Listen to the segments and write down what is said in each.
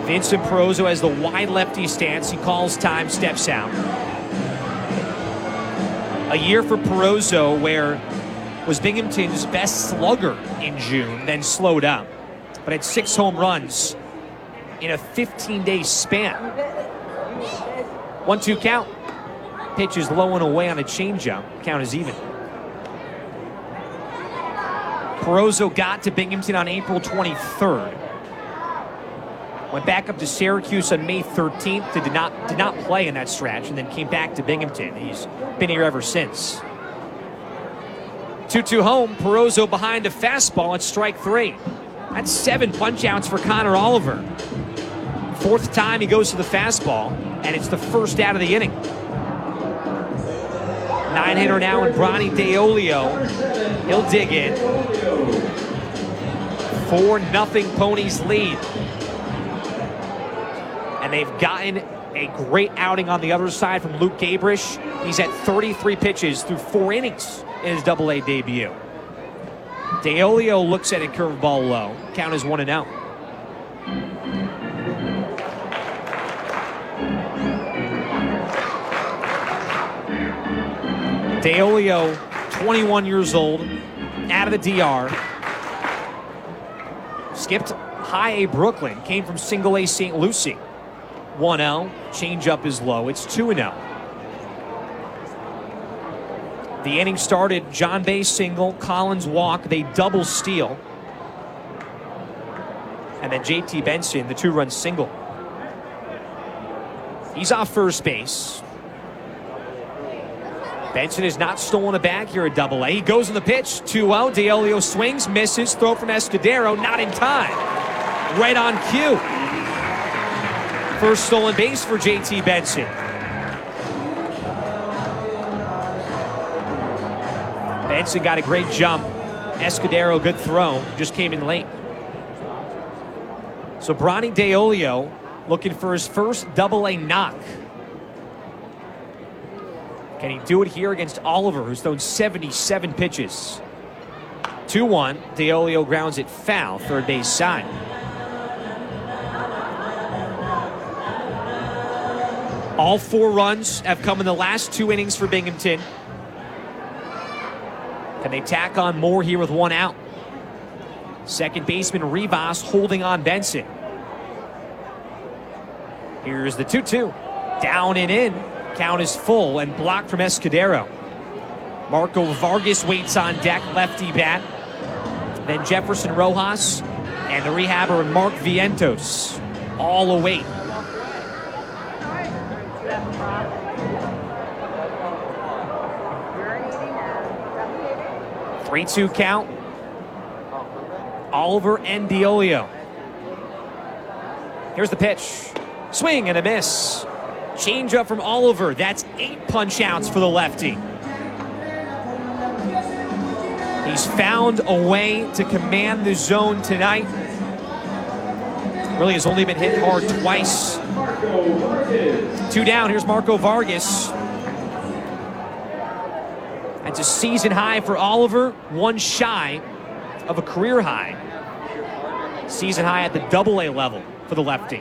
Vincent Perozo has the wide lefty stance. He calls time, steps out. A year for Perozo where was Binghamton's best slugger in June, then slowed up. But had 6 home runs in a 15-day span. 1-2 count. Pitch is low and away on a changeup. Count is even. Perozo got to Binghamton on April 23rd. Went back up to Syracuse on May 13th. Did not play in that stretch, and then came back to Binghamton. He's been here ever since. 2-2 home. Perozo behind a fastball at strike 3. That's 7 punch-outs for Connor Oliver. 4th time he goes to the fastball, and it's the first out of the inning. 9-hitter now in Bronny Deolio. He'll dig in. 4-0 Ponies lead. And they've gotten a great outing on the other side from Luke Gabrish. He's at 33 pitches through 4 innings in his Double-A debut. Deolio looks at a curveball low. Count is 1-0. Deolio, 21 years old, out of the DR. Skipped high A Brooklyn, came from single A St. Lucie. 1-0, changeup is low. It's 2-0. The inning started, John Bay single, Collins walk, they double steal. And then JT Benson, the 2-run single. He's off first base. Benson has not stolen a bag here at Double-A. He goes in the pitch, 2-0. Deolio swings, misses, throw from Escudero, not in time. Right on cue. First stolen base for JT Benson. Benson got a great jump. Escudero, good throw, just came in late. So Bronny Deolio looking for his first Double-A knock. Can he do it here against Oliver, who's thrown 77 pitches? 2-1. Deolio grounds it foul, third base side. All 4 runs have come in the last 2 innings for Binghamton. Can they tack on more here with 1 out? Second baseman Rivas holding on Benson. Here's the 2-2. Down and in. Count is full and blocked from Escudero. Marco Vargas waits on deck, lefty bat. Then Jefferson Rojas and the rehabber Mark Vientos all await. Three-two count. Oliver and Deolio. Here's the pitch. Swing and a miss. Changeup from Oliver. That's 8 punch-outs for the lefty. He's found a way to command the zone tonight. Really has only been hit hard twice. 2 down. Here's Marco Vargas. That's a season high for Oliver. 1 shy of a career high. Season high at the Double-A level for the lefty.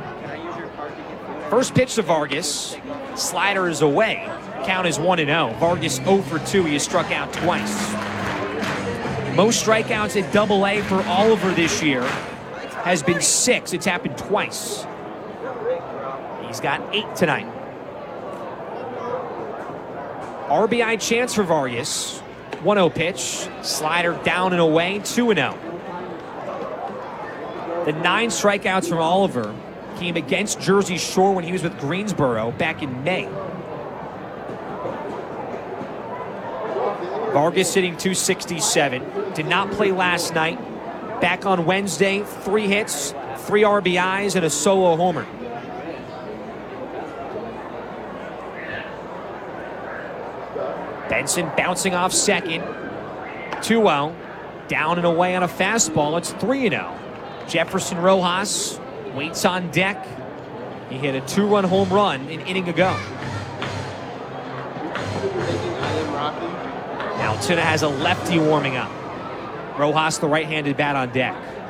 First pitch to Vargas. Slider is away. Count is 1-0. Vargas 0 for 2. He has struck out twice. Most strikeouts at Double-A for Oliver this year has been 6. It's happened twice. He's got 8 tonight. RBI chance for Vargas. 1-0 pitch. Slider down and away. 2-0. The 9 strikeouts from Oliver came against Jersey Shore when he was with Greensboro back in May. Vargas hitting .267. Did not play last night. Back on Wednesday, 3 hits, 3 RBIs, and a solo homer. Benson bouncing off second. 2-0. Down and away on a fastball. It's 3-0. Jefferson Rojas waits on deck. He hit a 2-run home run an inning ago. Now Tuna has a lefty warming up. Rojas, the right-handed bat on deck.